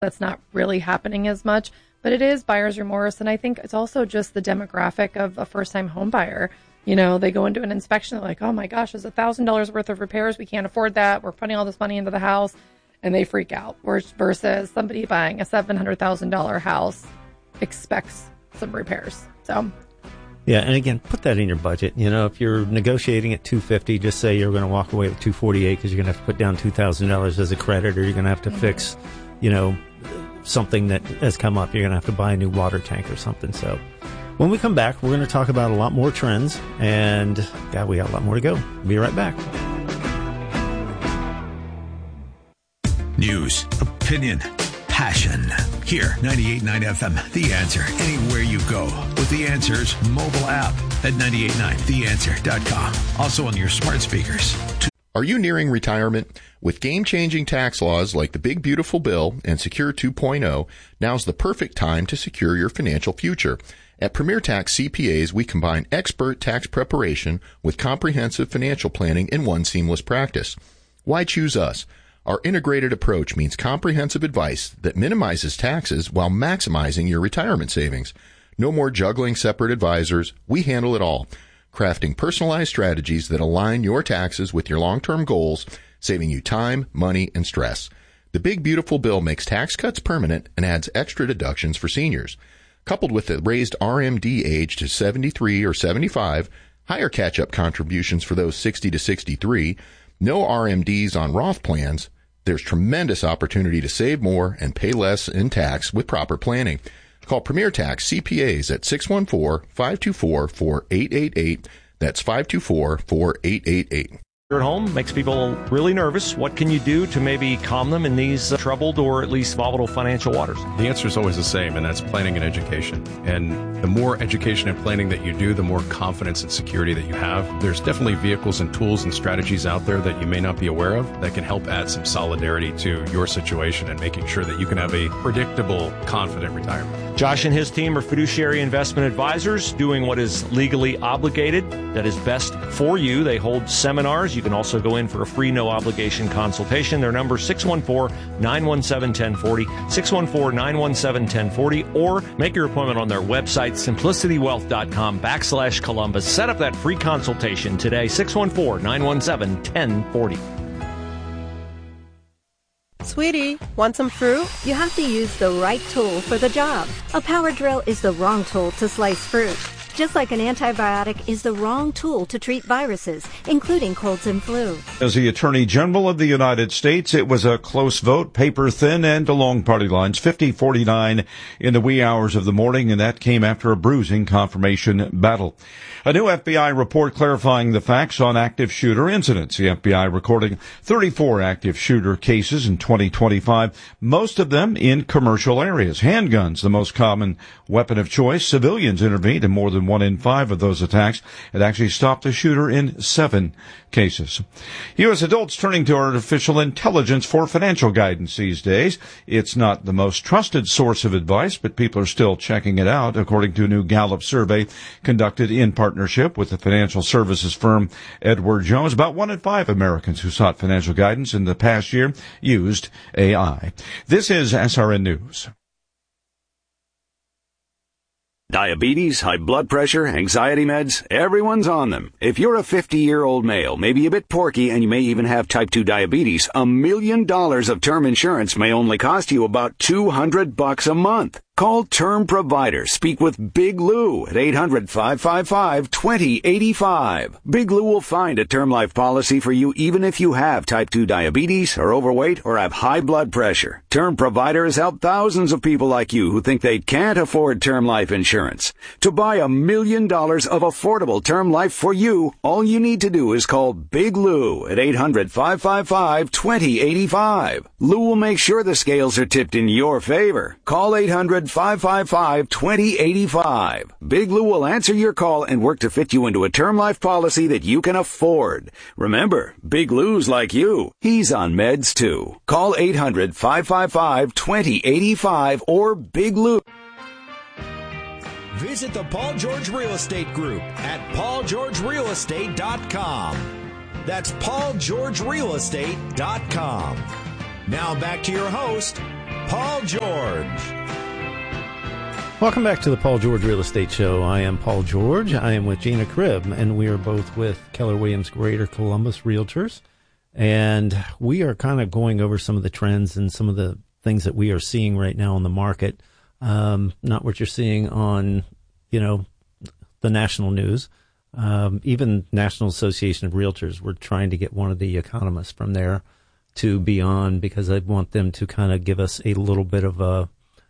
that's not really happening as much, but it is buyer's remorse. And I think it's also just the demographic of a first-time home buyer. You know, they go into an inspection, they're like, oh my gosh, there's $1,000 worth of repairs. We can't afford that. We're putting all this money into the house, and they freak out. Versus somebody buying a $700,000 house expects some repairs. So, yeah, and again, put that in your budget. You know, if you're negotiating at $250, just say you're going to walk away with $248 because you're going to have to put down $2,000 as a credit, or you're going to have to fix, you know, something that has come up. You're going to have to buy a new water tank or something. So when we come back, we're going to talk about a lot more trends, and God, we got a lot more to go. Be right back. News, opinion, passion. Here, 98.9 FM, The Answer. Anywhere you go with The Answer's mobile app at 989theanswer.com. Also on your smart speakers. Are you nearing retirement? With game-changing tax laws like the Big Beautiful Bill and Secure 2.0, now's the perfect time to secure your financial future. At Premier Tax CPAs, we combine expert tax preparation with comprehensive financial planning in one seamless practice. Why choose us? Our integrated approach means comprehensive advice that minimizes taxes while maximizing your retirement savings. No more juggling separate advisors. We handle it all, crafting personalized strategies that align your taxes with your long-term goals, saving you time, money, and stress. The Big Beautiful Bill makes tax cuts permanent and adds extra deductions for seniors. Coupled with the raised RMD age to 73 or 75, higher catch-up contributions for those 60 to 63, no RMDs on Roth plans, there's tremendous opportunity to save more and pay less in tax with proper planning. Call Premier Tax CPAs at 614-524-4888. That's 524-4888. At home makes people really nervous. What can you do to maybe calm them in these troubled or at least volatile financial waters? The answer is always the same, and that's planning and education. And the more education and planning that you do, the more confidence and security that you have. There's definitely vehicles and tools and strategies out there that you may not be aware of that can help add some solidarity to your situation and making sure that you can have a predictable, confident retirement. Josh and his team are fiduciary investment advisors doing what is legally obligated, that is best for you. They hold seminars. You can also go in for a free, no-obligation consultation. Their number is 614-917-1040, 614-917-1040, or make your appointment on their website, simplicitywealth.com/Columbus. Set up that free consultation today, 614-917-1040. Sweetie, want some fruit? You have to use the right tool for the job. A power drill is the wrong tool to slice fruit. Just like an antibiotic is the wrong tool to treat viruses, including colds and flu. As the Attorney General of the United States, it was a close vote, paper thin and along party lines, 50-49 in the wee hours of the morning, and that came after a bruising confirmation battle. A new FBI report clarifying the facts on active shooter incidents. The FBI recording 34 active shooter cases in 2025, most of them in commercial areas. Handguns, the most common weapon of choice. Civilians intervened in more than 1 in 5 of those attacks. It actually stopped the shooter in 7 cases. U.S. adults turning to artificial intelligence for financial guidance these days. It's not the most trusted source of advice, but people are still checking it out, according to a new Gallup survey conducted in partnership with the financial services firm Edward Jones. About 1 in 5 Americans who sought financial guidance in the past year used AI. This is SRN News. Diabetes, high blood pressure, anxiety meds, everyone's on them. If you're a 50-year-old male, maybe a bit porky, and you may even have type 2 diabetes, $1 million of term insurance may only cost you about $200 a month. Call Term Provider. Speak with Big Lou at 800-555-2085. Big Lou will find a term life policy for you even if you have type 2 diabetes, are overweight, or have high blood pressure. Term Provider has helped thousands of people like you who think they can't afford term life insurance. To buy $1 million of affordable term life for you, all you need to do is call Big Lou at 800-555-2085. Lou will make sure the scales are tipped in your favor. Call 800-555-2085. Big Lou will answer your call and work to fit you into a term life policy that you can afford. Remember, Big Lou's like you. He's on meds too. Call 800-555-2085 or Big Lou. Visit the Paul George Real Estate Group at paulgeorgerealestate.com. That's paulgeorgerealestate.com. Now back to your host, Paul George. Welcome back to the Paul George Real Estate Show. I am Paul George. I am with Gina Cribb, and we are both with Keller Williams Greater Columbus Realtors. And we are kind of going over some of the trends and some of the things that we are seeing right now in the market. Not what you're seeing on, the national news. Even National Association of Realtors, we're trying to get one of the economists from there to be on because I want them to kind of give us a little bit of a,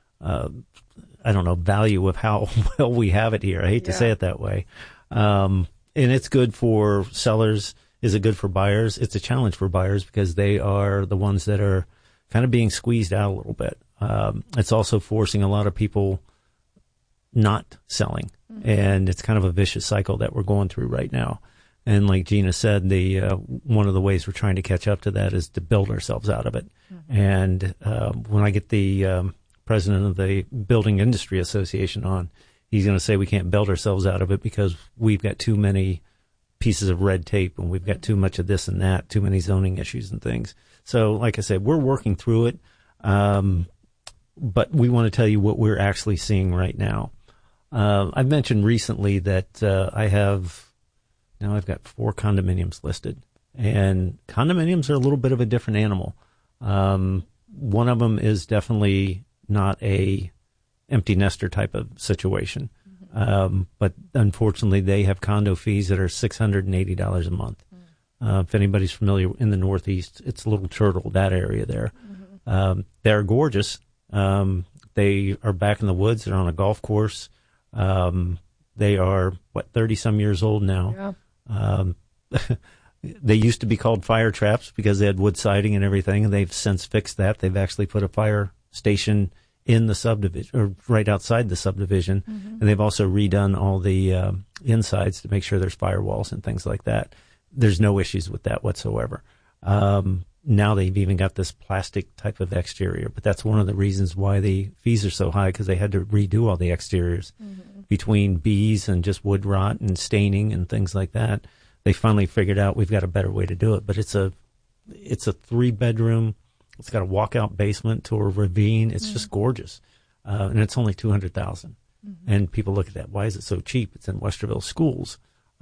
value of how well we have it here. I hate to say it that way. And it's good for sellers. Is it good for buyers? It's a challenge for buyers because they are the ones that are kind of being squeezed out a little bit. It's also forcing a lot of people not selling. Mm-hmm. And it's kind of a vicious cycle that we're going through right now. And like Gina said, one of the ways we're trying to catch up to that is to build ourselves out of it. Mm-hmm. And when I get the president of the Building Industry Association on, he's going to say we can't build ourselves out of it because we've got too many pieces of red tape and we've got too much of this and that, too many zoning issues and things. So like I said, we're working through it. But we want to tell you what we're actually seeing right now. I've mentioned recently that I've got 4 condominiums listed, and condominiums are a little bit of a different animal. One of them is definitely not a empty nester type of situation. But unfortunately they have condo fees that are $680 a month. If anybody's familiar in the Northeast, it's Little Turtle, that area there. Mm-hmm. They're gorgeous. They are back in the woods. They're on a golf course. They are 30 some years old now. Yeah. They used to be called fire traps because they had wood siding and everything, and they've since fixed that. They've actually put a fire station in the subdivision, or right outside the subdivision. Mm-hmm. And they've also redone all the insides to make sure there's firewalls and things like that. There's no issues with that whatsoever. Now they've even got this plastic type of exterior, but that's one of the reasons why the fees are so high, because they had to redo all the exteriors. Mm-hmm. Between bees and just wood rot and staining and things like that. They finally figured out we've got a better way to do it, but it's a 3-bedroom. It's got a walkout basement to a ravine. It's just gorgeous. And it's only $200,000. Mm-hmm. And people look at that. Why is it so cheap? It's in Westerville Schools.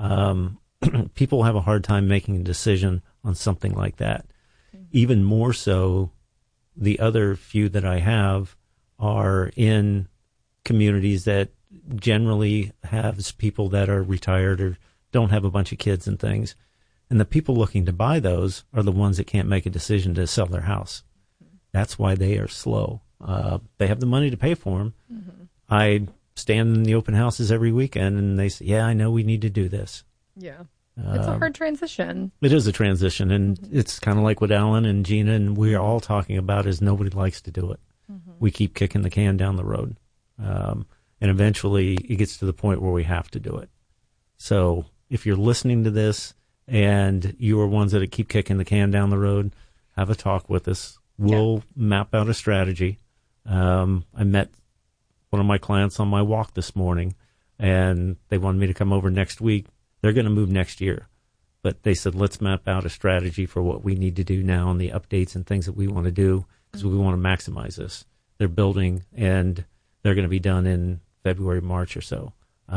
People have a hard time making a decision on something like that. Mm-hmm. Even more so, the other few that I have are in communities that generally have people that are retired or don't have a bunch of kids and things. And the people looking to buy those are the ones that can't make a decision to sell their house. That's why they are slow. They have the money to pay for them. Mm-hmm. I stand in the open houses every weekend and they say, yeah, I know we need to do this. Yeah. It's a hard transition. It is a transition. And it's kind of like what Alan and Gina and we're all talking about is nobody likes to do it. Mm-hmm. We keep kicking the can down the road. And eventually it gets to the point where we have to do it. So if you're listening to this and you are ones that keep kicking the can down the road, have a talk with us. We'll map out a strategy. I met one of my clients on my walk this morning, and they wanted me to come over next week. They're going to move next year. But they said, let's map out a strategy for what we need to do now and the updates and things that we want to do because we want to maximize this. They're building, and they're going to be done in February, March or so.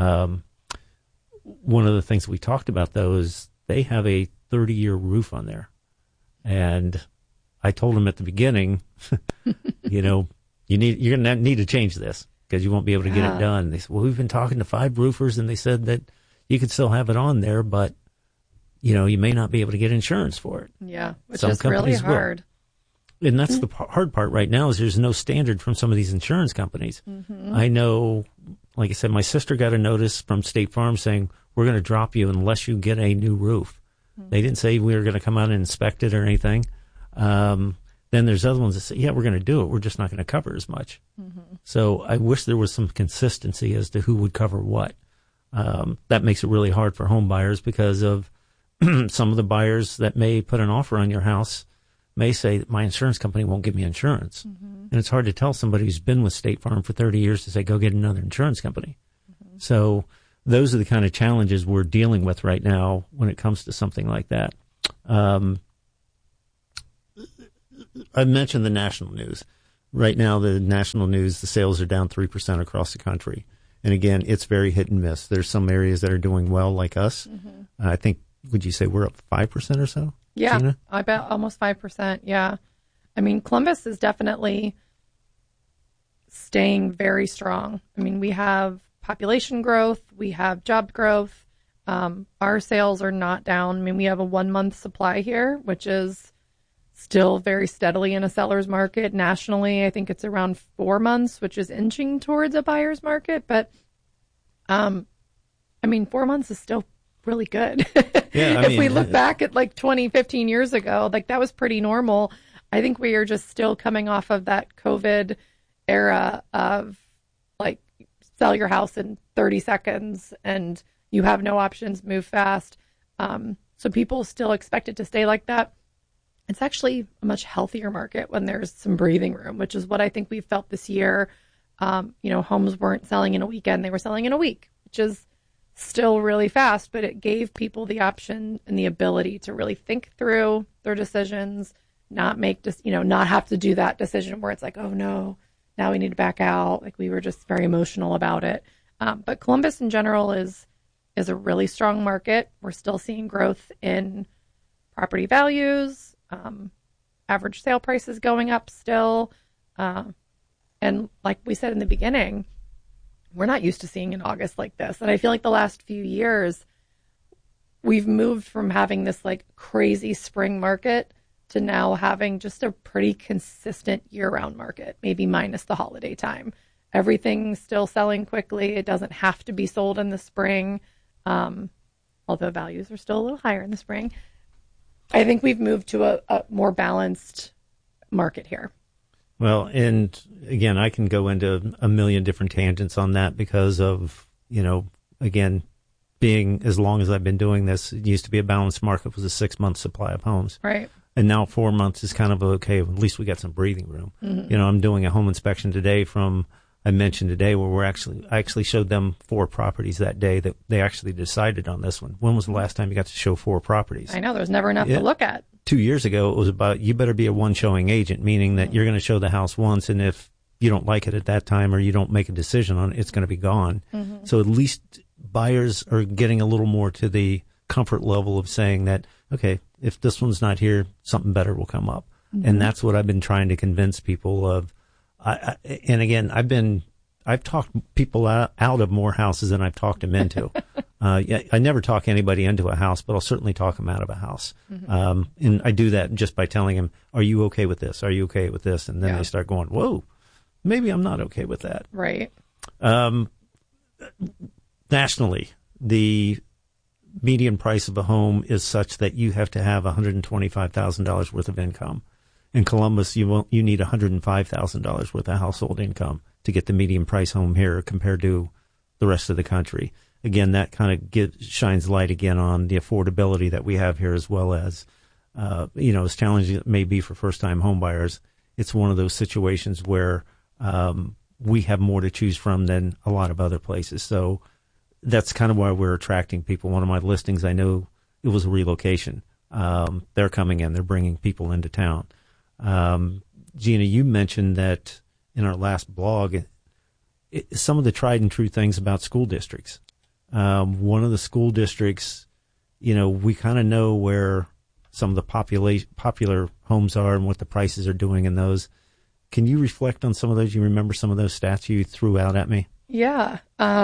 One of the things we talked about, though, is they have a 30-year roof on there. And I told them at the beginning, you're going to need to change this because you won't be able to get it done. They said, well, we've been talking to 5 roofers, and they said that you could still have it on there, but, you may not be able to get insurance for it. Yeah, which is really hard. Will. And that's the hard part right now is there's no standard from some of these insurance companies. Mm-hmm. I know, like I said, my sister got a notice from State Farm saying, we're going to drop you unless you get a new roof. Mm-hmm. They didn't say we were going to come out and inspect it or anything. Then there's other ones that say, yeah, we're going to do it. We're just not going to cover as much. Mm-hmm. So I wish there was some consistency as to who would cover what. That makes it really hard for home buyers because of some of the buyers that may put an offer on your house may say my insurance company won't give me insurance. Mm-hmm. And it's hard to tell somebody who's been with State Farm for 30 years to say, go get another insurance company. Mm-hmm. So those are the kind of challenges we're dealing with right now when it comes to something like that. I mentioned the national news. right now, the national news, the sales are down 3% across the country. And again, it's very hit and miss. There's some areas that are doing well, like us. I think, would you say we're up 5% or so? Yeah, Gina? I bet almost 5%. Yeah. I mean, Columbus is definitely staying very strong. I mean, we have population growth, we have job growth. Our sales are not down. I mean, we have a 1-month supply here, which is still very steadily in a seller's market. Nationally, I think it's around 4 months, which is inching towards a buyer's market. But, I mean, 4 months is still really good. Yeah, if we look back at like 20, 15 years ago, like that was pretty normal. I think we are just still coming off of that COVID era of like sell your house in 30 seconds and you have no options, move fast. So people still expect it to stay like that. It's actually a much healthier market when there's some breathing room, which is what I think we've felt this year. Homes weren't selling in a weekend, they were selling in a week, which is still really fast, but it gave people the option and the ability to really think through their decisions, not have to do that decision where it's like, oh no, now we need to back out. Like we were just very emotional about it. But Columbus in general is a really strong market. We're still seeing growth in property values, average sale prices going up still. And like we said in the beginning, we're not used to seeing an August like this. And I feel like the last few years, we've moved from having this like crazy spring market to now having just a pretty consistent year-round market, maybe minus the holiday time. Everything's still selling quickly. It doesn't have to be sold in the spring, although values are still a little higher in the spring. I think we've moved to a more balanced market here. Well, and again, I can go into a million different tangents on that because of, again, being as long as I've been doing this, it used to be a balanced market was a 6-month supply of homes. Right. And now 4 months is kind of okay. At least we got some breathing room. Mm-hmm. I'm doing a home inspection today I mentioned today where I actually showed them 4 properties that day that they actually decided on this one. When was the last time you got to show 4 properties? I know, there's never enough to look at. 2 years ago, it was about, you better be a one showing agent, meaning that you're going to show the house once. And if you don't like it at that time or you don't make a decision on it, it's going to be gone. Mm-hmm. So at least buyers are getting a little more to the comfort level of saying that, okay, if this one's not here, something better will come up. Mm-hmm. And that's what I've been trying to convince people of. And again, I've talked people out of more houses than I've talked them into. I never talk anybody into a house, but I'll certainly talk them out of a house. Mm-hmm. And I do that just by telling them, are you okay with this? Are you okay with this? And then they start going, whoa, maybe I'm not okay with that. Right. Nationally, the median price of a home is such that you have to have $125,000 worth of income. In Columbus, you need $105,000 worth of household income to get the median price home here compared to the rest of the country. Again, that kind of shines light again on the affordability that we have here, as well as, as challenging as it may be for first-time home buyers. It's one of those situations where we have more to choose from than a lot of other places. So that's kind of why we're attracting people. One of my listings, I know it was a relocation. They're coming in. They're bringing people into town. Gina, you mentioned that in our last blog, some of the tried and true things about school districts. One of the school districts, we kind of know where some of the popular homes are and what the prices are doing in those. Can you reflect on some of those? You remember some of those stats you threw out at me? Yeah.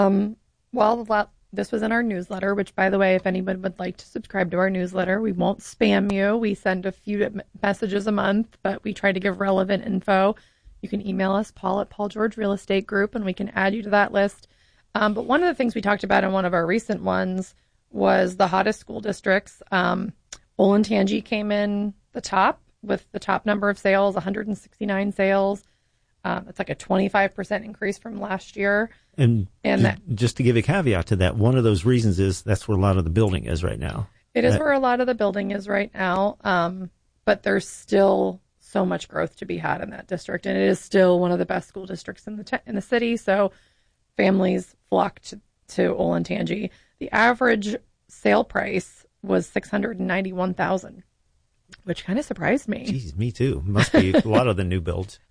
This was in our newsletter, which, by the way, if anyone would like to subscribe to our newsletter, we won't spam you. We send a few messages a month, but we try to give relevant info. You can email us, Paul at Paul George Real Estate Group, and we can add you to that list. But one of the things we talked about in one of our recent ones was the hottest school districts. Olentangy came in the top with the top number of sales, 169 sales. It's like a 25% increase from last year. And just to give a caveat to that, one of those reasons is that's where a lot of the building is right now. It is where a lot of the building is right now. But there's still so much growth to be had in that district. And it is still one of the best school districts in the city. So families flock to Olentangy. The average sale price was $691,000, which kind of surprised me. Geez, me too. Must be a lot of the new builds.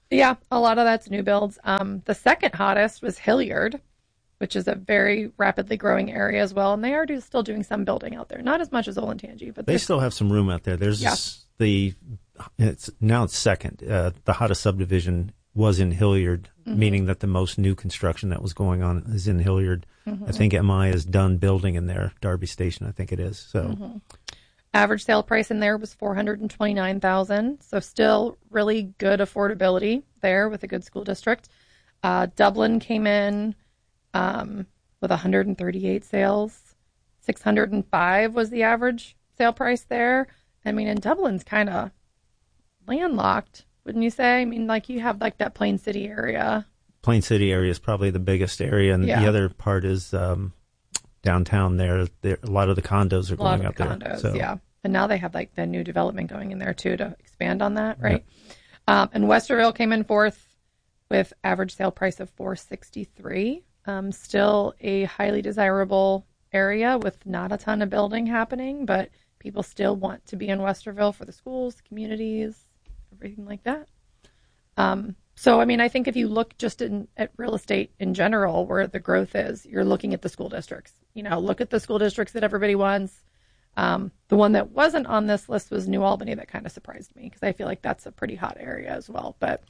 Yeah, a lot of that's new builds. The second hottest was Hilliard, which is a very rapidly growing area as well. And they are still doing some building out there. Not as much as Olentangy, but they still have some room out there. There's it's second. The hottest subdivision was in Hilliard, meaning that the most new construction that was going on is in Hilliard. I think MI is done building in there, Darby Station, I think it is. So, average sale price in there was $429,000. So still really good affordability there with a good school district. Dublin came in with 138 sales. 605 was the average sale price there. I mean, and Dublin's kind of landlocked, wouldn't you say? I mean, like you have like that Plain City area. Plain City area is probably the biggest area, and the other part is downtown there. A lot of the condos are going up there. So. Yeah. And now they have like the new development going in there too to expand on that, right? Yep. And Westerville came in fourth with average sale price of $463. Still a highly desirable area with not a ton of building happening, but people still want to be in Westerville for the schools, communities, everything like that. So, I mean, I think if you look just at real estate in general, where the growth is, you're looking at the school districts. You know, look at the school districts that everybody wants. The one that wasn't on this list was New Albany. That kind of surprised me because I feel like that's a pretty hot area as well. But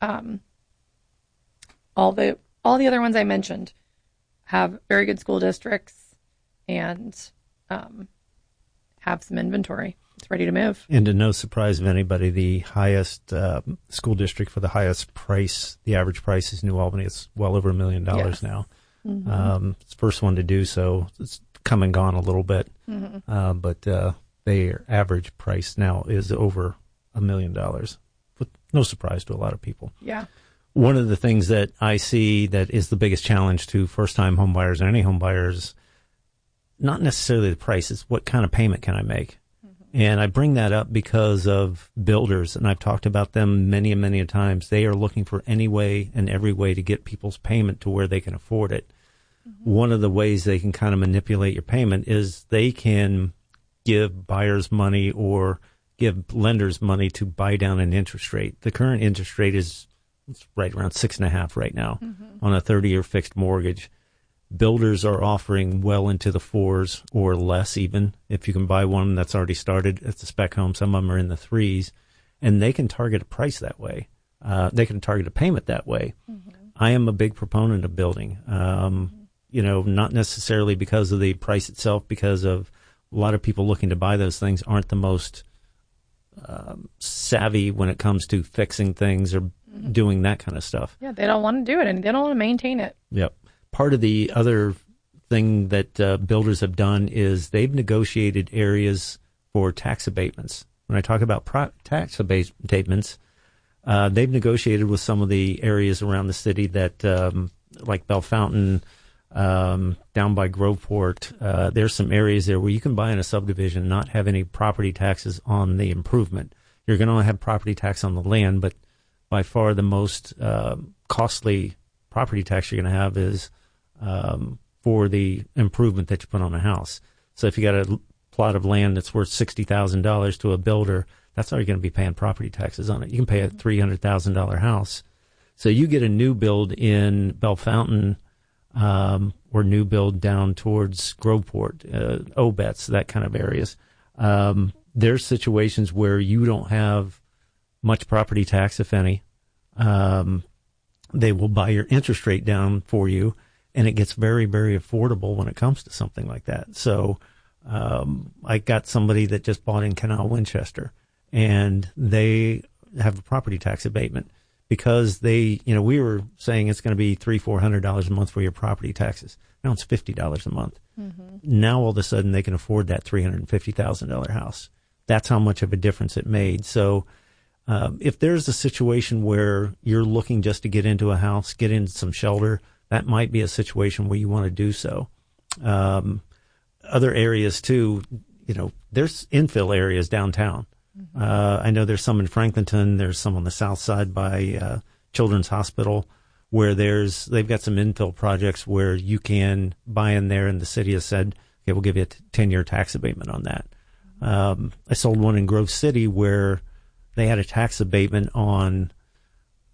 all the other ones I mentioned have very good school districts and have some inventory. It's ready to move. And to no surprise of anybody, the highest school district for the highest price, the average price is New Albany. It's well over $1 million now. It's the first one to do so. It's come and gone a little bit, but their average price now is over $1 million. With no surprise to a lot of people. Yeah. One of the things that I see that is the biggest challenge to first-time home buyers or any home buyers, not necessarily the price, it's what kind of payment can I make? And I bring that up because of builders, and I've talked about them many and many times. They are looking for any way and every way to get people's payment to where they can afford it. One of the ways they can kind of manipulate your payment is they can give buyers money or give lenders money to buy down an interest rate. The current interest rate is right around 6.5 right now on a 30-year fixed mortgage. Builders are offering well into the 4s or less even. If you can buy one that's already started, it's a spec home. Some of them are in the 3s, and they can target a price that way. They can target a payment that way. I am a big proponent of building, you know, not necessarily because of the price itself, because of a lot of people looking to buy those things aren't the most savvy when it comes to fixing things or doing that kind of stuff. Yeah, they don't want to do it, and they don't want to maintain it. Yep. Part of the other thing that builders have done is they've negotiated areas for tax abatements. When I talk about tax abatements, they've negotiated with some of the areas around the city that, like Bellefontaine, down by Groveport, there's some areas there where you can buy in a subdivision and not have any property taxes on the improvement. You're going to have property tax on the land, but by far the most costly property tax you're going to have is for the improvement that you put on a house. So if you got a plot of land that's worth $60,000 to a builder, that's all you're going to be paying property taxes on it. You can pay a $300,000 house. So you get a new build in Bellefontaine or new build down towards Groveport, Obetz, that kind of areas. There's situations where you don't have much property tax, if any. They will buy your interest rate down for you, and it gets very, very affordable when it comes to something like that. So I got somebody that just bought in Canal Winchester, and they have a property tax abatement because they, you know, we were saying it's going to be $300-400 a month for your property taxes. Now it's $50 a month. Now all of a sudden they can afford that $350,000 house. That's how much of a difference it made. So if there's a situation where you're looking just to get into a house, get into some shelter, that might be a situation where you want to do so. Other areas too, you know, there's infill areas downtown. I know there's some in Franklinton. There's some on the south side by Children's Hospital where they've got some infill projects where you can buy in there, and the city has said, okay, we'll give you a 10-year tax abatement on that. I sold one in Grove City where they had a tax abatement on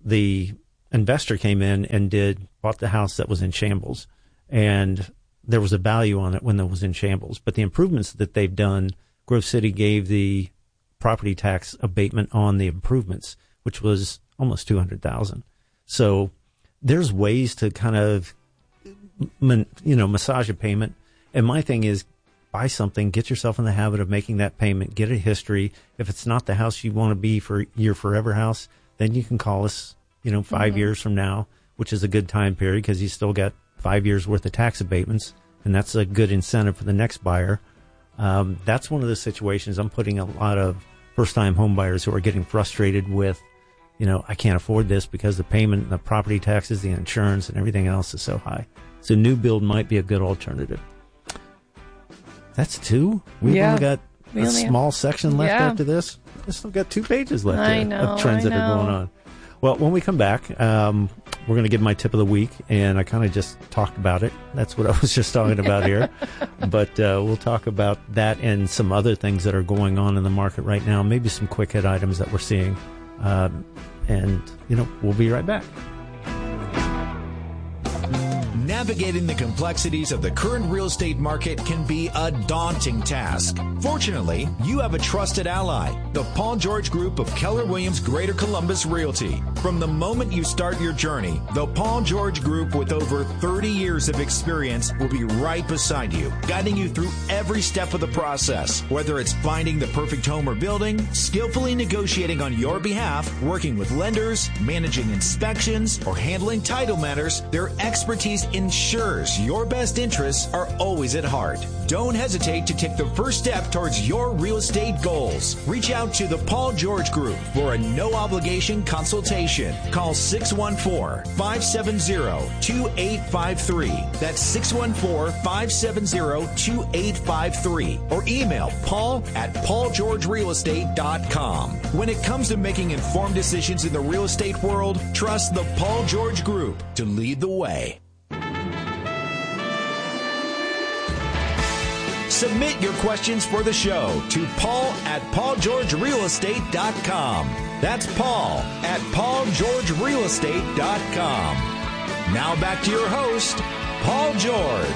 the investor came in and bought the house that was in shambles, and there was a value on it when it was in shambles. But the improvements that they've done, Grove City gave the property tax abatement on the improvements, which was almost $200,000. So there's ways to kind of, massage a payment. And my thing is, buy something, get yourself in the habit of making that payment, get a history. If it's not the house you want to be for your forever house, then you can call us, 5 years from now, which is a good time period because you still got 5 years worth of tax abatements, and that's a good incentive for the next buyer. That's one of the situations I'm putting a lot of first-time home buyers who are getting frustrated with, I can't afford this because the payment, the property taxes, the insurance, and everything else is so high. So new build might be a good alternative. That's two. We've only got a small section left after this. We've still got 2 pages left of trends that are going on. Well, when we come back, we're going to give my tip of the week, and I kind of just talked about it. That's what I was just talking about here. But we'll talk about that and some other things that are going on in the market right now, maybe some quick hit items that we're seeing. And we'll be right back. Navigating the complexities of the current real estate market can be a daunting task. Fortunately, you have a trusted ally, the Paul George Group of Keller Williams Greater Columbus Realty. From the moment you start your journey, the Paul George Group with over 30 years of experience will be right beside you, guiding you through every step of the process. Whether it's finding the perfect home or building, skillfully negotiating on your behalf, working with lenders, managing inspections, or handling title matters, their expertise ensures your best interests are always at heart. Don't hesitate to take the first step towards your real estate goals. Reach out to the Paul George Group for a no-obligation consultation. Call 614-570-2853. That's 614-570-2853. Or email paul@paulgeorgerealestate.com. When it comes to making informed decisions in the real estate world, trust the Paul George Group to lead the way. Submit your questions for the show to paul@paulgeorgerealestate.com. That's paul@paulgeorgerealestate.com. Now back to your host, Paul George.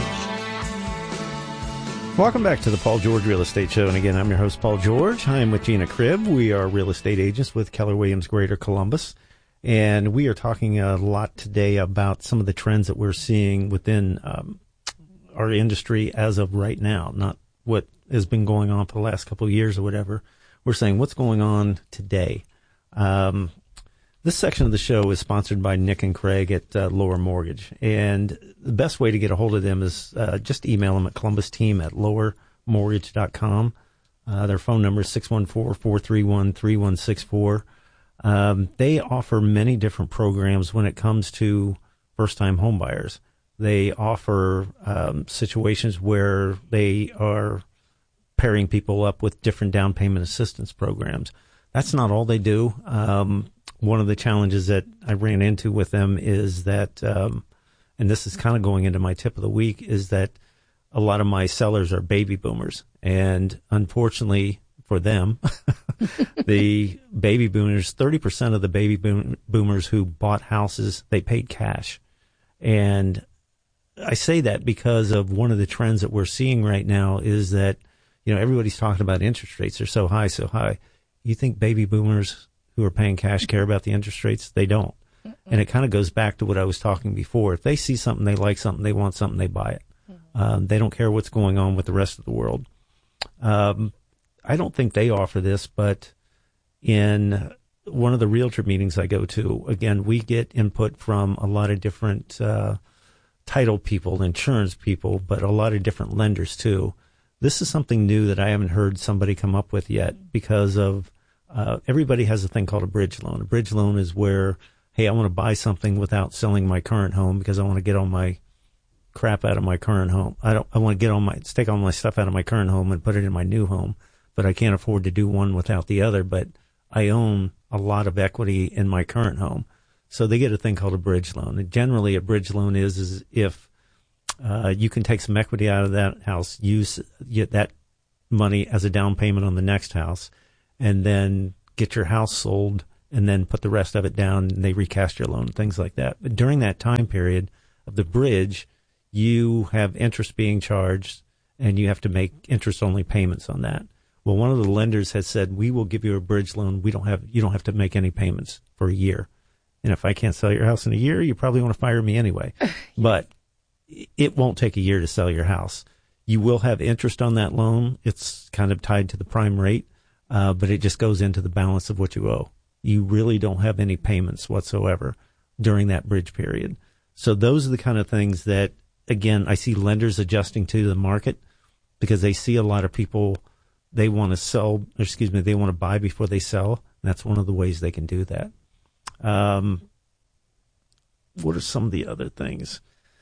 Welcome back to the Paul George Real Estate Show. And again, I'm your host, Paul George. I am with Gina Cribb. We are real estate agents with Keller Williams Greater Columbus. And we are talking a lot today about some of the trends that we're seeing within our industry as of right now, not what has been going on for the last couple of years or whatever. We're saying what's going on today. This section of the show is sponsored by Nick and Craig at Lower Mortgage. And the best way to get a hold of them is just email them at columbusteam@lowermortgage.com. Their phone number is 614-431-3164. They offer many different programs when it comes to first-time home buyers. They offer situations where they are pairing people up with different down payment assistance programs. That's not all they do. One of the challenges that I ran into with them is that, and this is kind of going into my tip of the week, is that a lot of my sellers are baby boomers. And unfortunately for them, the baby boomers, 30% of the baby boomers who bought houses, they paid cash. And I say that because of one of the trends that we're seeing right now is that, everybody's talking about interest rates are so high, so high. You think baby boomers who are paying cash care about the interest rates? They don't. Mm-mm. And it kind of goes back to what I was talking before. If they see something, they like something, they want something, they buy it. Mm-hmm. They don't care what's going on with the rest of the world. I don't think they offer this, but in one of the realtor meetings I go to, again, we get input from a lot of different title people, insurance people, but a lot of different lenders too. This is something new that I haven't heard somebody come up with yet because of everybody has a thing called a bridge loan. A bridge loan is where, hey, I want to buy something without selling my current home because I want to get all my crap out of my current home. I want to take all my stuff out of my current home and put it in my new home, but I can't afford to do one without the other, but I own a lot of equity in my current home. So they get a thing called a bridge loan. And generally, a bridge loan is if you can take some equity out of that house, get that money as a down payment on the next house, and then get your house sold and then put the rest of it down, and they recast your loan, things like that. But during that time period of the bridge, you have interest being charged, and you have to make interest-only payments on that. Well, one of the lenders has said, we will give you a bridge loan. You don't have to make any payments for a year. And if I can't sell your house in a year, you probably want to fire me anyway. But it won't take a year to sell your house. You will have interest on that loan. It's kind of tied to the prime rate, but it just goes into the balance of what you owe. You really don't have any payments whatsoever during that bridge period. So those are the kind of things that, again, I see lenders adjusting to the market because they see a lot of people, they want to buy before they sell. And that's one of the ways they can do that. What are some of the other things?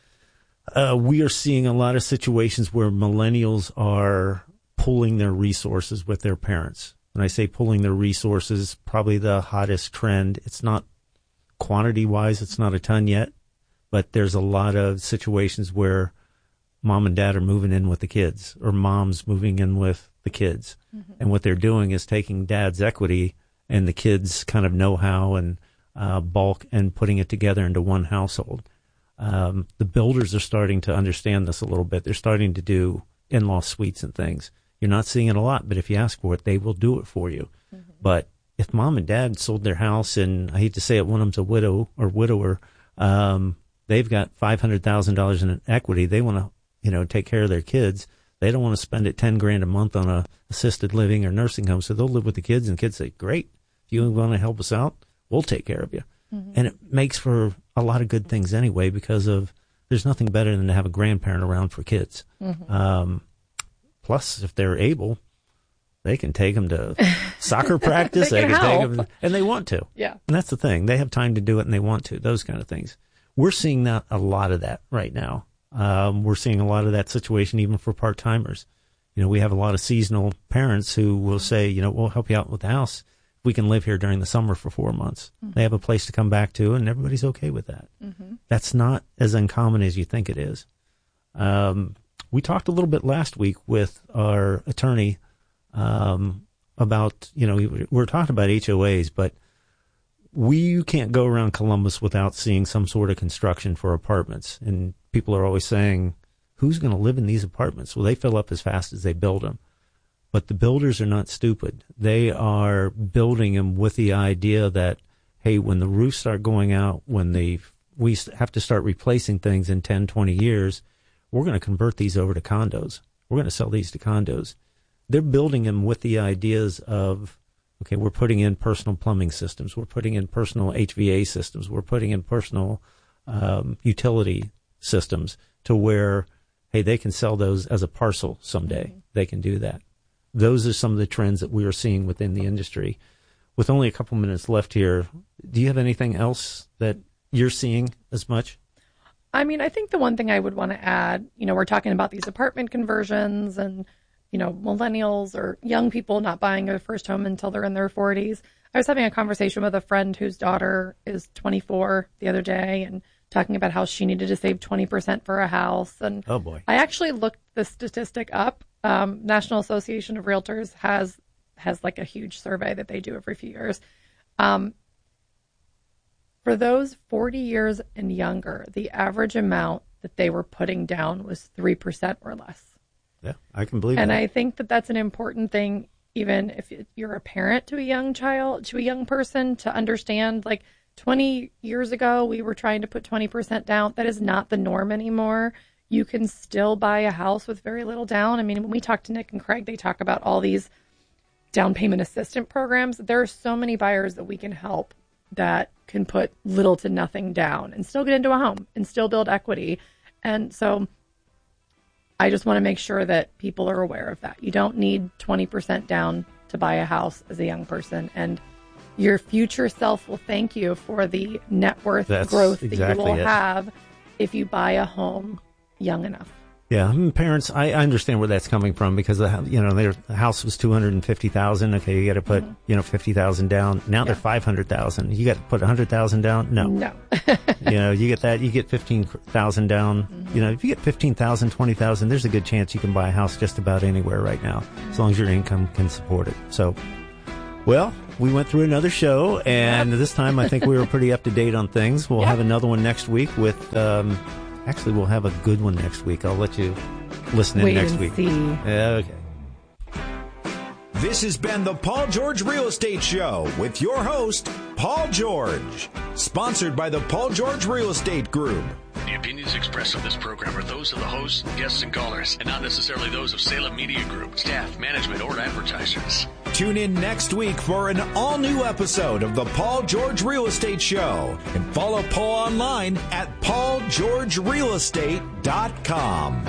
We are seeing a lot of situations where millennials are pulling their resources with their parents. When I say pulling their resources, probably the hottest trend, it's not quantity-wise, it's not a ton yet, but there's a lot of situations where mom and dad are moving in with the kids, or mom's moving in with the kids. Mm-hmm. And what they're doing is taking dad's equity and the kids' kind of know-how and bulk and putting it together into one household. The builders are starting to understand this a little bit. They're starting to do in-law suites and things. You're not seeing it a lot, but if you ask for it, they will do it for you. Mm-hmm. But if mom and dad sold their house, and I hate to say it, one of them's a widow or widower, they've got $500,000 in equity. They want to, take care of their kids. They don't want to spend it $10,000 a month on a assisted living or nursing home. So they'll live with the kids, and the kids say, great, if you want to help us out, we'll take care of you. Mm-hmm. And it makes for a lot of good things anyway, because there's nothing better than to have a grandparent around for kids. Mm-hmm. Plus, if they're able, they can take them to soccer practice. they can take them, and they want to. Yeah. And that's the thing. They have time to do it, and they want to, those kind of things. We're seeing a lot of that right now. We're seeing a lot of that situation even for part-timers. We have a lot of seasonal parents who will say, we'll help you out with the house. We can live here during the summer for 4 months. Mm-hmm. They have a place to come back to, and everybody's okay with that. Mm-hmm. That's not as uncommon as you think it is. We talked a little bit last week with our attorney about, we're talking about HOAs, but we can't go around Columbus without seeing some sort of construction for apartments. And people are always saying, who's going to live in these apartments? Well, they fill up as fast as they build them. But the builders are not stupid. They are building them with the idea that, hey, when the roofs start going out, when we have to start replacing things in 10, 20 years, we're going to convert these over to condos. We're going to sell these to condos. They're building them with the ideas of, okay, we're putting in personal plumbing systems. We're putting in personal HVA systems. We're putting in personal utility systems to where, hey, they can sell those as a parcel someday. Mm-hmm. They can do that. Those are some of the trends that we are seeing within the industry. With only a couple minutes left here, do you have anything else that you're seeing as much? I think the one thing I would want to add, we're talking about these apartment conversions and, millennials or young people not buying their first home until they're in their 40s. I was having a conversation with a friend whose daughter is 24 the other day and talking about how she needed to save 20% for a house. And oh boy. I actually looked the statistic up. National Association of Realtors has like a huge survey that they do every few years. For those 40 years and younger, the average amount that they were putting down was 3% or less. Yeah, I can believe and that. I think that that's an important thing, even if you're a parent to a young child, to a young person, to understand. Like 20 years ago, we were trying to put 20% down. That is not the norm anymore. You can still buy a house with very little down. When we talk to Nick and Craig, they talk about all these down payment assistance programs. There are so many buyers that we can help that can put little to nothing down and still get into a home and still build equity. And so I just want to make sure that people are aware of that. You don't need 20% down to buy a house as a young person. And your future self will thank you for the net worth growth that you will have if you buy a home young enough. Yeah, parents, I understand where that's coming from because their house was $250,000. Okay, you got to put $50,000 down. Now they're $500,000. You got to put $100,000 down. No. You get that. You get $15,000 down. Mm-hmm. If you get $15,000, $20,000, there's a good chance you can buy a house just about anywhere right now, as long as your income can support it. So, Well, we went through another show, and this time I think we were pretty up to date on things. We'll have another one next week with, actually, we'll have a good one next week. I'll let you listen in next week. See. Okay. This has been the Paul George Real Estate Show with your host, Paul George. Sponsored by the Paul George Real Estate Group. The opinions expressed on this program are those of the hosts, guests, and callers, and not necessarily those of Salem Media Group, staff, management, or advertisers. Tune in next week for an all-new episode of the Paul George Real Estate Show. And follow Paul online at paulgeorgerealestate.com.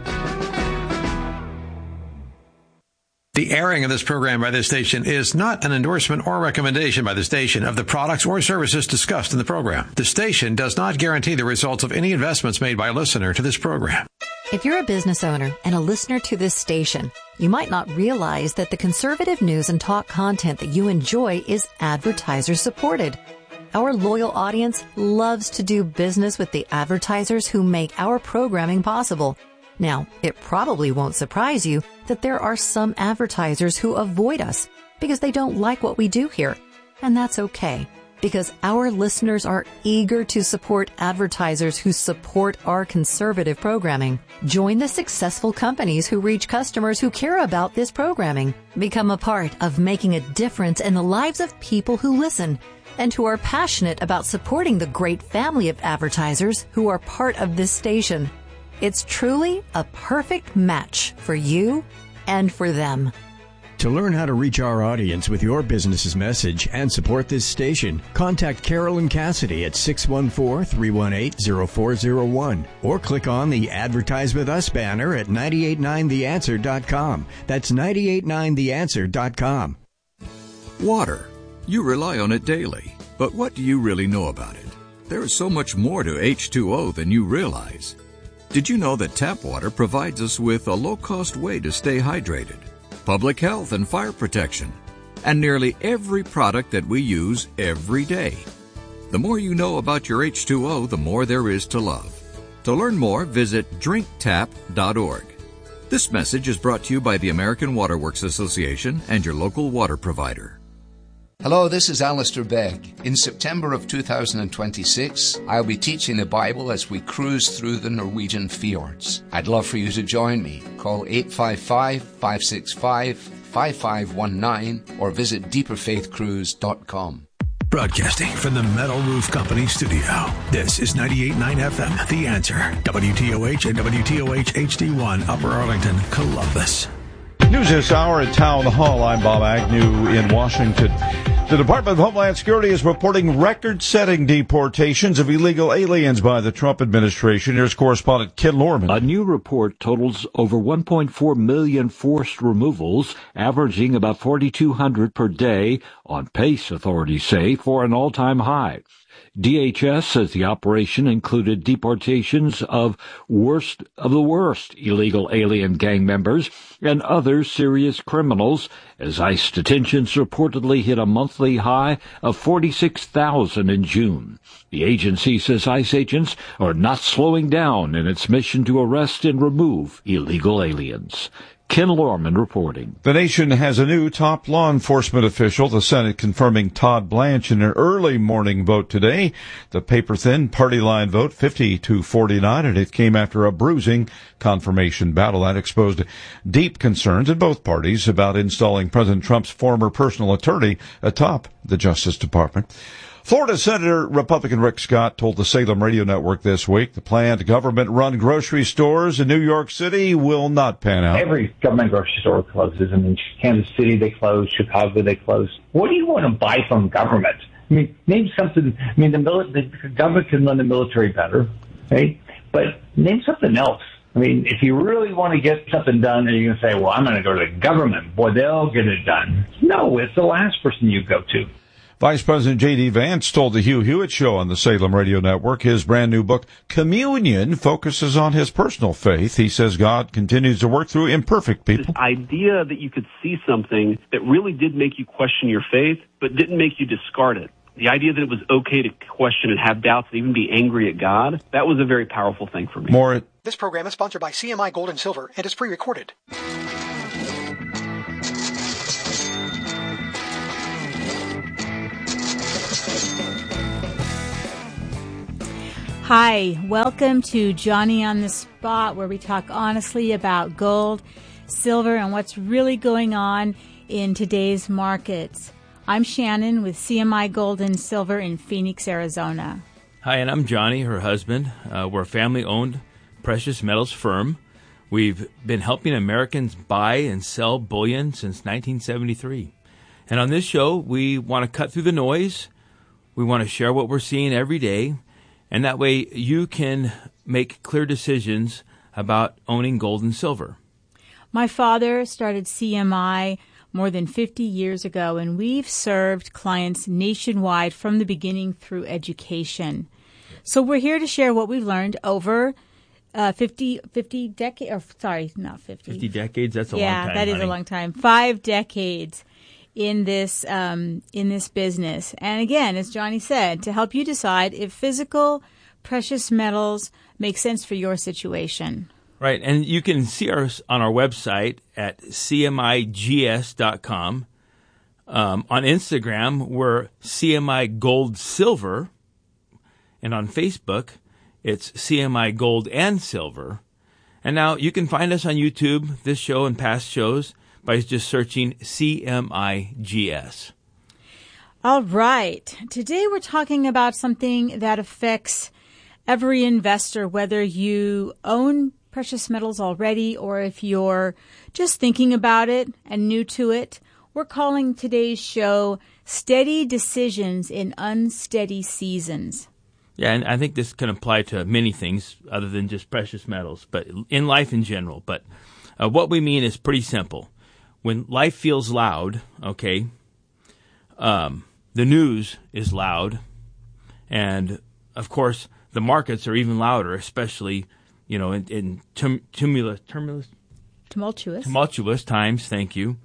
The airing of this program by this station is not an endorsement or recommendation by the station of the products or services discussed in the program. The station does not guarantee the results of any investments made by a listener to this program. If you're a business owner and a listener to this station, you might not realize that the conservative news and talk content that you enjoy is advertiser supported. Our loyal audience loves to do business with the advertisers who make our programming possible. Now, it probably won't surprise you that there are some advertisers who avoid us because they don't like what we do here. And that's okay, because our listeners are eager to support advertisers who support our conservative programming. Join the successful companies who reach customers who care about this programming. Become a part of making a difference in the lives of people who listen and who are passionate about supporting the great family of advertisers who are part of this station. It's truly a perfect match for you and for them. To learn how to reach our audience with your business's message and support this station, contact Carolyn Cassidy at 614-318-0401 or click on the Advertise With Us banner at 989theanswer.com. That's 989theanswer.com. Water. You rely on it daily. But what do you really know about it? There is so much more to H2O than you realize. Did you know that tap water provides us with a low-cost way to stay hydrated, public health and fire protection, and nearly every product that we use every day? The more you know about your H2O, the more there is to love. To learn more, visit drinktap.org. This message is brought to you by the American Water Works Association and your local water provider. Hello, this is Alistair Begg. In September of 2026, I'll be teaching the Bible as we cruise through the Norwegian fjords. I'd love for you to join me. Call 855-565-5519 or visit deeperfaithcruise.com. Broadcasting from the Metal Roof Company studio. This is 98.9 FM, The Answer. WTOH and WTOH HD1, Upper Arlington, Columbus. News this hour at Town Hall. I'm Bob Agnew in Washington. The Department of Homeland Security is reporting record-setting deportations of illegal aliens by the Trump administration. Here's correspondent Ken Lorman. A new report totals over 1.4 million forced removals, averaging about 4,200 per day, on pace, authorities say, for an all-time high. DHS says the operation included deportations of the worst illegal alien gang members and other serious criminals, as ICE detentions reportedly hit a monthly high of 46,000 in June. The agency says ICE agents are not slowing down in its mission to arrest and remove illegal aliens. Ken Lorman reporting. The nation has a new top law enforcement official, the Senate confirming Todd Blanche in an early morning vote today. The paper-thin party line vote, 50-49, and it came after a bruising confirmation battle that exposed deep concerns in both parties about installing President Trump's former personal attorney atop the Justice Department. Florida Senator Republican Rick Scott told the Salem Radio Network this week the planned government-run grocery stores in New York City will not pan out. Every government grocery store closes. I mean, Kansas City, they close. Chicago, they close. What do you want to buy from government? I mean, name something. I mean, the government can run the military better, right? But name something else. I mean, if you really want to get something done, and you're going to say, well, I'm going to go to the government. Boy, they'll get it done. No, it's the last person you go to. Vice President J.D. Vance told the Hugh Hewitt Show on the Salem Radio Network his brand new book, Communion, focuses on his personal faith. He says God continues to work through imperfect people. This idea that you could see something that really did make you question your faith, but didn't make you discard it. The idea that it was okay to question and have doubts and even be angry at God, that was a very powerful thing for me. This program is sponsored by CMI Gold and Silver and is pre-recorded. Hi, welcome to Johnny on the Spot, where we talk honestly about gold, silver, and what's really going on in today's markets. I'm Shannon with CMI Gold and Silver in Phoenix, Arizona. Hi, and I'm Johnny, her husband. We're a family-owned precious metals firm. We've been helping Americans buy and sell bullion since 1973. And on this show, we want to cut through the noise. We want to share what we're seeing every day. And that way you can make clear decisions about owning gold and silver. My father started CMI more than 50 years ago, and we've served clients nationwide from the beginning through education. So we're here to share what we've learned over 50 decades. Or sorry, not 50. 50 decades? That's a long time. Yeah, that is a long time. 5 decades in this business. And again, as Johnny said, to help you decide if physical precious metals make sense for your situation. Right, and you can see us on our website at cmigs.com. On Instagram, we're CMI Gold Silver. And on Facebook, it's CMI Gold and Silver. And now you can find us on YouTube, this show and past shows, by just searching CMIGS. All right. Today we're talking about something that affects every investor, whether you own precious metals already or if you're just thinking about it and new to it. We're calling today's show Steady Decisions in Unsteady Seasons. Yeah, and I think this can apply to many things other than just precious metals, but in life in general. But what we mean is pretty simple. When life feels loud, okay, the news is loud, and of course the markets are even louder, especially in tumultuous times. Thank you.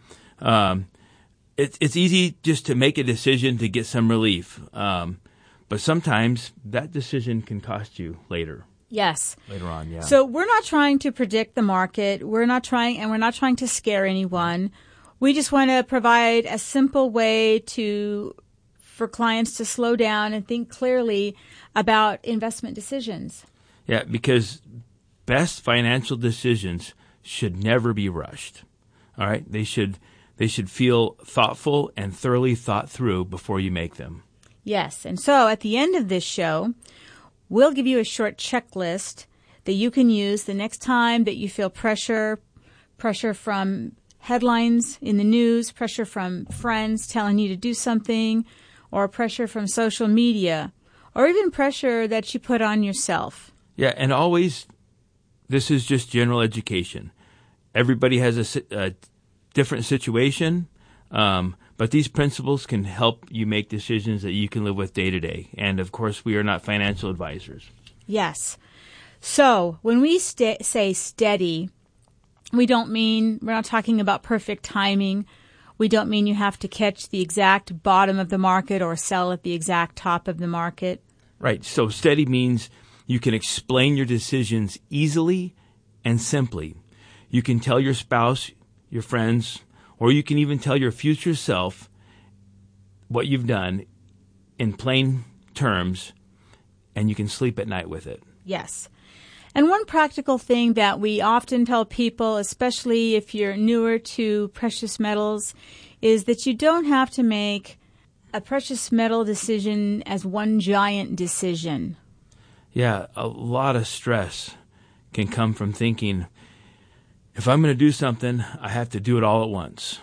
It's easy just to make a decision to get some relief, but sometimes that decision can cost you later. Yes. Later on, yeah. So we're not trying to predict the market. We're not trying to scare anyone. We just want to provide a simple way for clients to slow down and think clearly about investment decisions. Yeah, because best financial decisions should never be rushed. All right? They should feel thoughtful and thoroughly thought through before you make them. Yes. And so at the end of this show, we'll give you a short checklist that you can use the next time that you feel pressure from headlines in the news, pressure from friends telling you to do something, or pressure from social media, or even pressure that you put on yourself. Yeah, and always, this is just general education. Everybody has a different situation, but these principles can help you make decisions that you can live with day to day. And, of course, we are not financial advisors. Yes. So when we say steady, we're not talking about perfect timing. We don't mean you have to catch the exact bottom of the market or sell at the exact top of the market. Right. So steady means you can explain your decisions easily and simply. You can tell your spouse, your friends, or you can even tell your future self what you've done in plain terms, and you can sleep at night with it. Yes. And one practical thing that we often tell people, especially if you're newer to precious metals, is that you don't have to make a precious metal decision as one giant decision. Yeah, a lot of stress can come from thinking, if I'm going to do something, I have to do it all at once.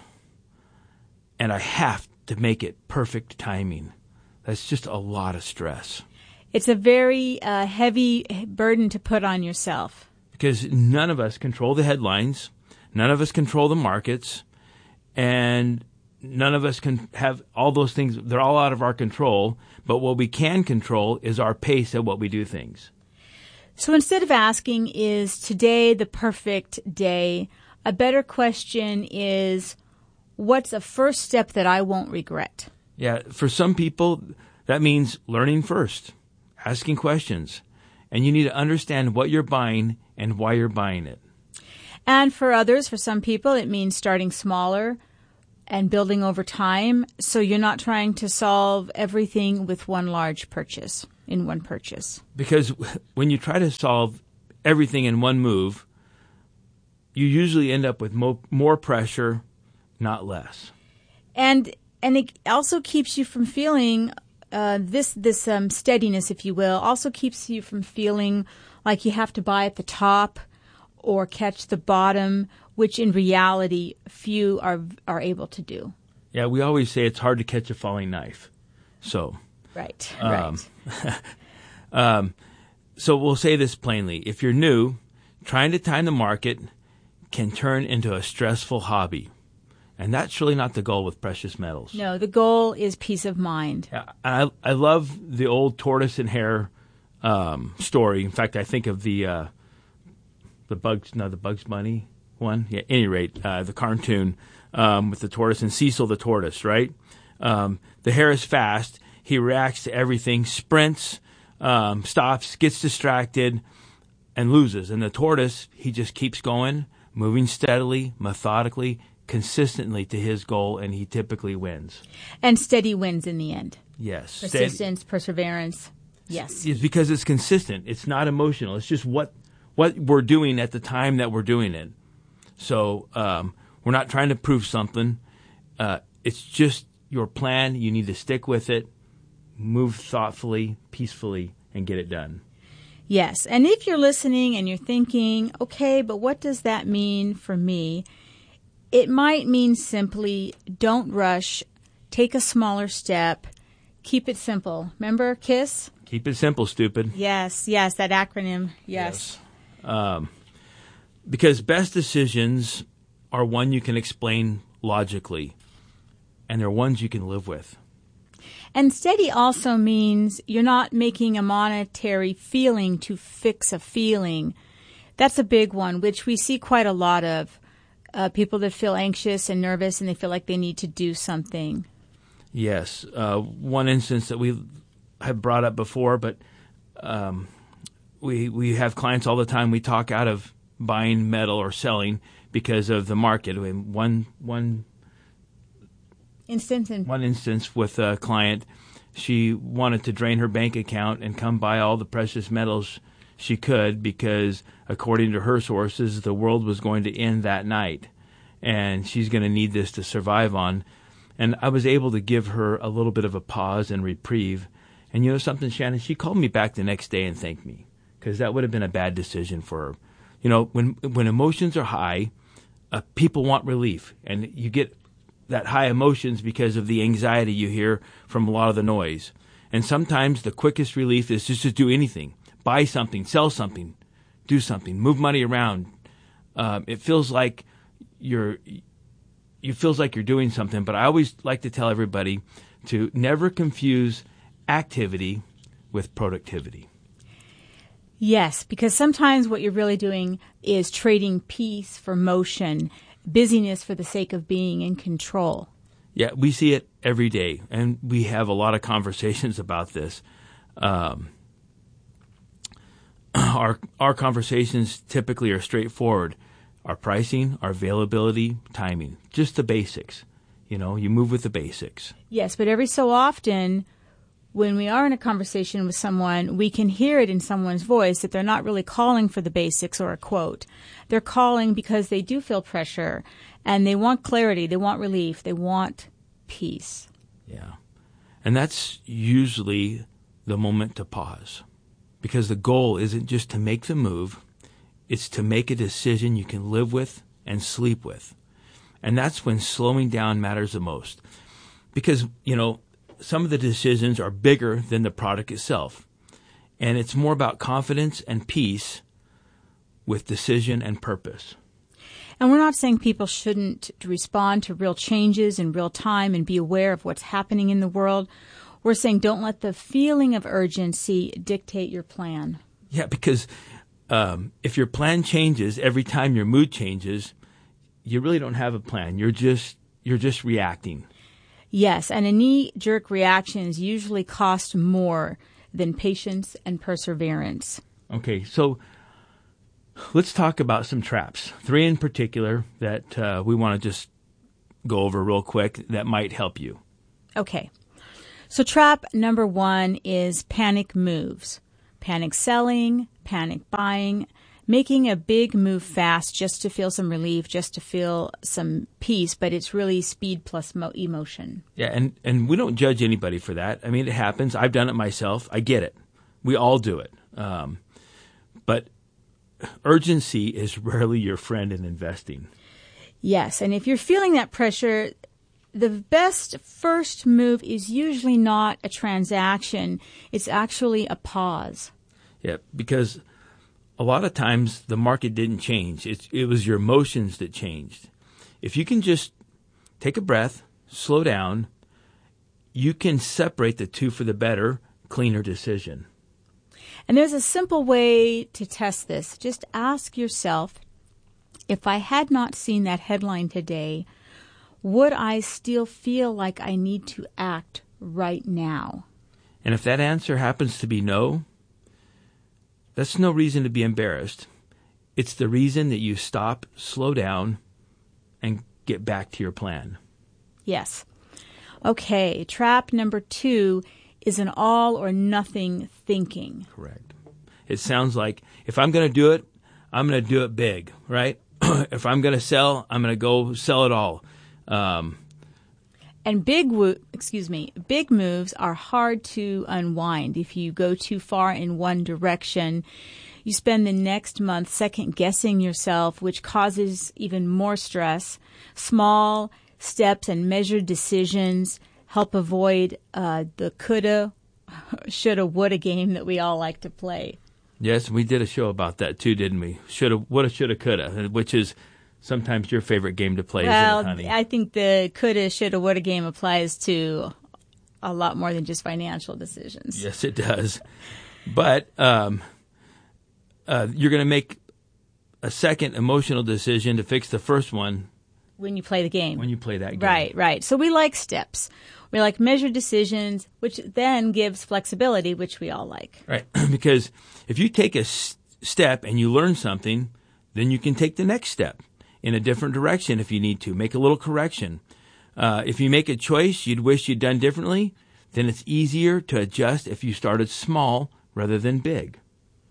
And I have to make it perfect timing. That's just a lot of stress. It's a very heavy burden to put on yourself. Because none of us control the headlines, none of us control the markets, and none of us can have all those things. They're all out of our control. But what we can control is our pace at what we do things. So instead of asking, is today the perfect day, a better question is, what's a first step that I won't regret? Yeah, for some people, that means learning first, asking questions. And you need to understand what you're buying and why you're buying it. And for others, for some people, it means starting smaller and building over time, so you're not trying to solve everything with one large purchase. in one purchase. Because when you try to solve everything in one move, you usually end up with more pressure, not less. And it also keeps you from feeling this steadiness, if you will, also keeps you from feeling like you have to buy at the top or catch the bottom, which in reality few are able to do. Yeah, we always say it's hard to catch a falling knife. So, right. So we'll say this plainly: if you're new, trying to time the market can turn into a stressful hobby. And that's really not the goal with precious metals. No, the goal is peace of mind. Yeah, I love the old tortoise and hare story. In fact, I think of the Bugs Bunny one. Yeah, at any rate, the cartoon with the tortoise and Cecil the tortoise, right? The hare is fast. He reacts to everything, sprints, stops, gets distracted, and loses. And the tortoise, he just keeps going, moving steadily, methodically, consistently to his goal, and he typically wins. And steady wins in the end. Yes. Persistence, perseverance. Yes. It's because it's consistent. It's not emotional. It's just what we're doing at the time that we're doing it. So we're not trying to prove something. It's just your plan. You need to stick with it, move thoughtfully, peacefully, and get it done. Yes. And if you're listening and you're thinking, okay, but what does that mean for me? It might mean simply don't rush, take a smaller step, keep it simple. Remember KISS? Keep it simple, stupid. Yes, that acronym. Yes. Because best decisions are one you can explain logically, and they're ones you can live with. And steady also means you're not making a monetary feeling to fix a feeling. That's a big one, which we see quite a lot of. People that feel anxious and nervous and they feel like they need to do something. Yes. One instance that we have brought up before, but we have clients all the time. We talk out of buying metal or selling because of the market. One instance with a client, she wanted to drain her bank account and come buy all the precious metals she could because, according to her sources, the world was going to end that night, and she's going to need this to survive on. And I was able to give her a little bit of a pause and reprieve. And you know something, Shannon? She called me back the next day and thanked me, because that would have been a bad decision for her. You know, when emotions are high, people want relief, and you get that high emotions because of the anxiety you hear from a lot of the noise. And sometimes the quickest relief is just to do anything. Buy something, sell something, do something, move money around. It feels like you're doing something, but I always like to tell everybody to never confuse activity with productivity. Yes, because sometimes what you're really doing is trading peace for motion, busyness for the sake of being in control. Yeah, we see it every day, and we have a lot of conversations about this. Our conversations typically are straightforward. Our pricing, our availability, timing, just the basics. You know, you move with the basics. Yes, but every so often, when we are in a conversation with someone, we can hear it in someone's voice that they're not really calling for the basics or a quote. They're calling because they do feel pressure, and they want clarity, they want relief, they want peace. Yeah. And that's usually the moment to pause, because the goal isn't just to make the move, it's to make a decision you can live with and sleep with. And that's when slowing down matters the most. Because, you know, some of the decisions are bigger than the product itself. And it's more about confidence and peace with decision and purpose. And we're not saying people shouldn't respond to real changes in real time and be aware of what's happening in the world. We're saying don't let the feeling of urgency dictate your plan. Yeah, because if your plan changes every time your mood changes, you really don't have a plan. You're just reacting. Yes, and a knee-jerk reactions usually cost more than patience and perseverance. Okay, so let's talk about some traps. 3 in particular that we want to just go over real quick that might help you. Okay. So trap number 1 is panic moves. Panic selling, panic buying, making a big move fast just to feel some relief, just to feel some peace, but it's really speed plus emotion. Yeah, and we don't judge anybody for that. I mean, it happens. I've done it myself. I get it. We all do it. But urgency is rarely your friend in investing. Yes, and if you're feeling that pressure, the best first move is usually not a transaction. It's actually a pause. Yeah, because a lot of times the market didn't change. It was your emotions that changed. If you can just take a breath, slow down, you can separate the two for the better, cleaner decision. And there's a simple way to test this. Just ask yourself, if I had not seen that headline today, would I still feel like I need to act right now? And if that answer happens to be no, that's no reason to be embarrassed. It's the reason that you stop, slow down, and get back to your plan. Yes. Okay, trap number 2 is an all or nothing thinking. Correct. It sounds like if I'm going to do it, I'm going to do it big, right? If I'm going to sell, I'm going to go sell it all. And big moves are hard to unwind. If you go too far in one direction, you spend the next month second-guessing yourself, which causes even more stress. Small steps and measured decisions help avoid the coulda, shoulda, woulda game that we all like to play. Yes, we did a show about that too, didn't we? Shoulda, woulda, shoulda, coulda, which is sometimes your favorite game to play, isn't it, honey? I think the coulda, shoulda, woulda game applies to a lot more than just financial decisions. Yes, it does. But you're going to make a second emotional decision to fix the first one. When you play the game. When you play that game. Right. So we like steps. We like measured decisions, which then gives flexibility, which we all like. Right. Because if you take a step and you learn something, then you can take the next step in a different direction if you need to. Make a little correction. If you make a choice you'd wish you'd done differently, then it's easier to adjust if you started small rather than big.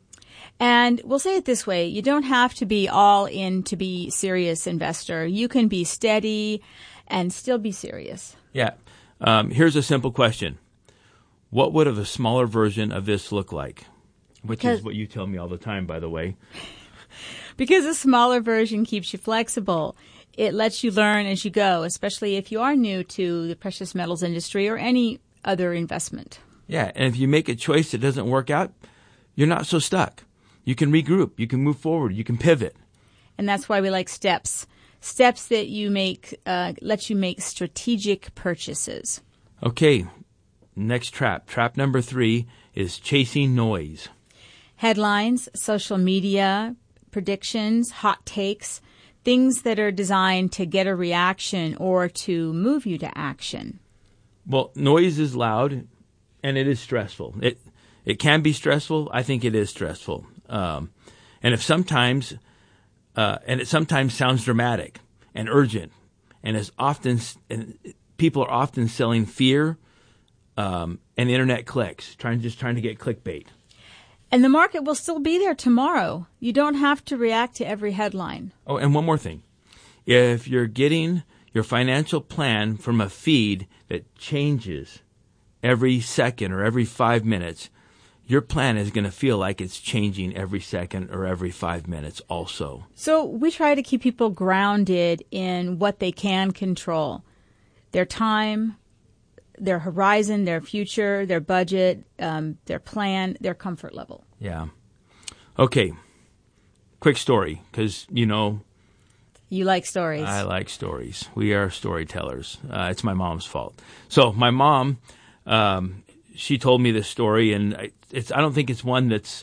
And we'll say it this way, you don't have to be all in to be serious investor. You can be steady and still be serious. Yeah. Here's a simple question. What would a smaller version of this look like? Which is what you tell me all the time, by the way. Because a smaller version keeps you flexible. It lets you learn as you go, especially if you are new to the precious metals industry or any other investment. Yeah, and if you make a choice that doesn't work out, you're not so stuck. You can regroup. You can move forward. You can pivot. And that's why we like steps. Steps that you make let you make strategic purchases. Okay, next trap. Trap number 3 is chasing noise. Headlines, social media, predictions, hot takes, things that are designed to get a reaction or to move you to action. Well, noise is loud, and it is stressful. It can be stressful. I think it is stressful. And it sometimes sounds dramatic and urgent, and people are often selling fear and internet clicks, trying to get clickbait. And the market will still be there tomorrow. You don't have to react to every headline. Oh, and one more thing. If you're getting your financial plan from a feed that changes every second or every 5 minutes, your plan is going to feel like it's changing every second or every 5 minutes also. So we try to keep people grounded in what they can control. Their time, their horizon, their future, their budget, their plan, their comfort level. Yeah. Okay. Quick story, because, you like stories. I like stories. We are storytellers. It's my mom's fault. So my mom, she told me this story, and I don't think it's one that's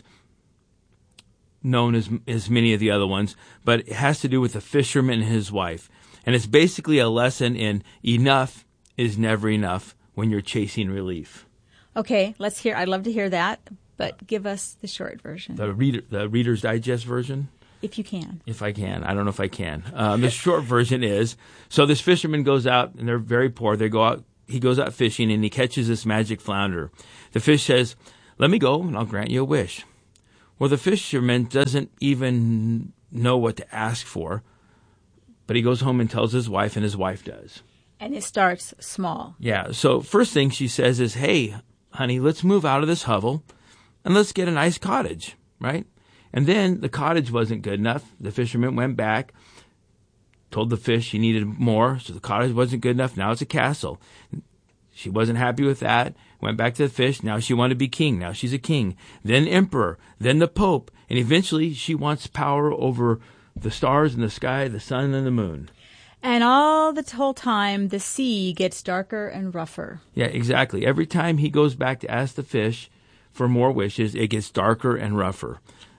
known as many of the other ones, but it has to do with a fisherman and his wife. And it's basically a lesson in enough is never enough when you're chasing relief. Okay, let's hear. I'd love to hear that, but give us the short version. The Reader's Digest version? If you can. If I can. I don't know if I can. The short version is, so this fisherman goes out, and they're very poor. They go out he goes out fishing and he catches this magic flounder. The fish says, "Let me go and I'll grant you a wish." Well, the fisherman doesn't even know what to ask for, but he goes home and tells his wife, and his wife does. And it starts small. Yeah. So first thing she says is, "Hey, honey, let's move out of this hovel and let's get a nice cottage," right? And then the cottage wasn't good enough. The fisherman went back, told the fish he needed more, so the cottage wasn't good enough. Now it's a castle. She wasn't happy with that. Went back to the fish. Now she wanted to be king. Now she's a king. Then emperor. Then the pope. And eventually she wants power over the stars in the sky, the sun and the moon. And all the whole time, the sea gets darker and rougher. Yeah, exactly. Every time he goes back to ask the fish for more wishes, it gets darker and rougher.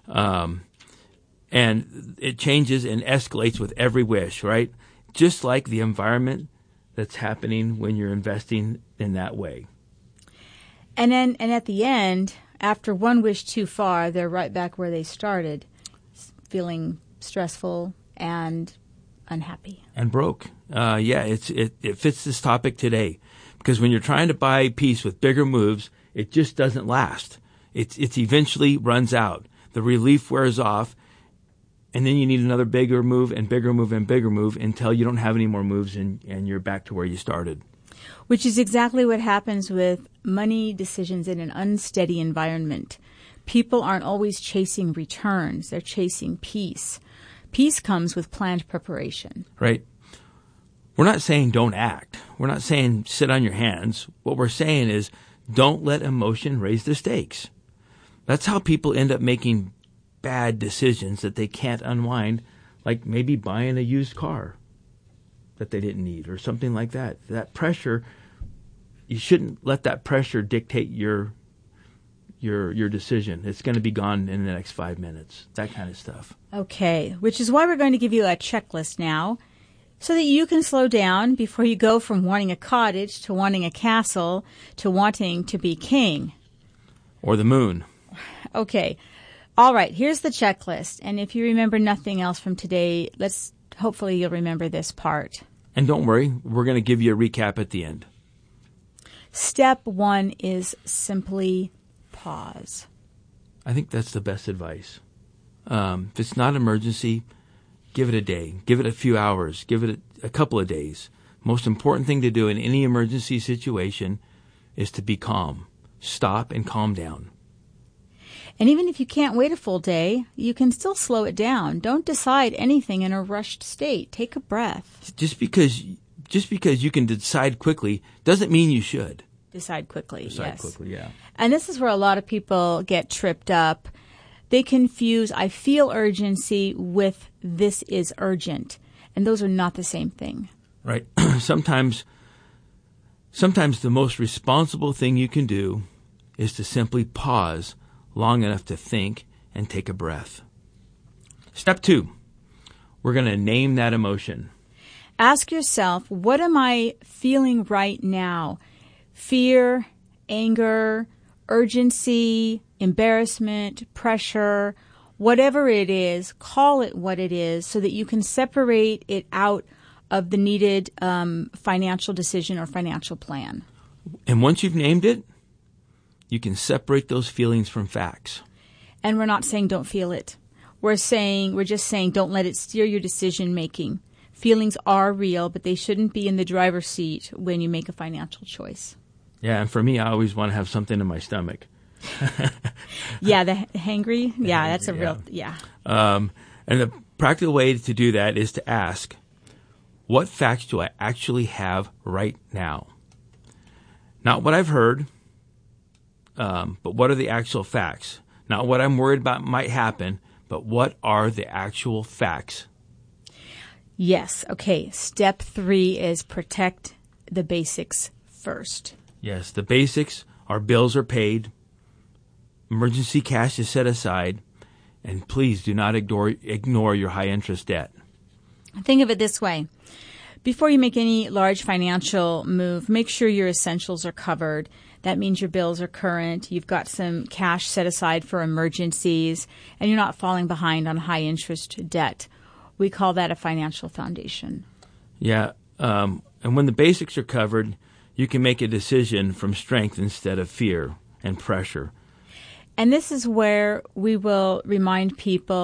And it changes and escalates with every wish, right? Just like the environment that's happening when you're investing in that way. And at the end, after one wish too far, they're right back where they started, feeling stressful and unhappy. And broke. It fits this topic today. Because when you're trying to buy peace with bigger moves, it just doesn't last. It eventually runs out. The relief wears off, and then you need another bigger move and bigger move and bigger move until you don't have any more moves and you're back to where you started. Which is exactly what happens with money decisions in an unsteady environment. People aren't always chasing returns. They're chasing peace. Peace comes with planned preparation. Right. We're not saying don't act. We're not saying sit on your hands. What we're saying is don't let emotion raise the stakes. That's how people end up making bad decisions that they can't unwind, like maybe buying a used car that they didn't need or something like that. That pressure, you shouldn't let that pressure dictate your decision. It's going to be gone in the next 5 minutes, that kind of stuff. Okay, which is why we're going to give you a checklist now so that you can slow down before you go from wanting a cottage to wanting a castle to wanting to be king. Or the moon. Okay. All right, here's the checklist. And if you remember nothing else from today, hopefully you'll remember this part. And don't worry, we're going to give you a recap at the end. Step 1 is simply pause. I think that's the best advice. If it's not an emergency, give it a day. Give it a few hours. Give it a couple of days. Most important thing to do in any emergency situation is to be calm. Stop and calm down. And even if you can't wait a full day, you can still slow it down. Don't decide anything in a rushed state. Take a breath. Just because you can decide quickly doesn't mean you should. Decide quickly, yes. Decide quickly, yeah. And this is where a lot of people get tripped up. They confuse I feel urgency with this is urgent. And those are not the same thing. Right. Sometimes the most responsible thing you can do is to simply pause long enough to think and take a breath. Step 2, we're going to name that emotion. Ask yourself, what am I feeling right now? Fear, anger, urgency, embarrassment, pressure, whatever it is, call it what it is so that you can separate it out of the needed financial decision or financial plan. And once you've named it, you can separate those feelings from facts. And we're not saying don't feel it. We're just saying don't let it steer your decision making. Feelings are real, but they shouldn't be in the driver's seat when you make a financial choice. Yeah, and for me, I always want to have something in my stomach. Yeah, the hangry? Yeah, that's a real, yeah. And the practical way to do that is to ask, what facts do I actually have right now? Not what I've heard, but what are the actual facts? Not what I'm worried about might happen, but what are the actual facts? Yes. Okay. Step 3 is protect the basics first. Yes. The basics are bills are paid, emergency cash is set aside, and please do not ignore your high interest debt. Think of it this way. Before you make any large financial move, make sure your essentials are covered. That means your bills are current, you've got some cash set aside for emergencies, and you're not falling behind on high interest debt. We call that a financial foundation. Yeah, and when the basics are covered, you can make a decision from strength instead of fear and pressure. And this is where we will remind people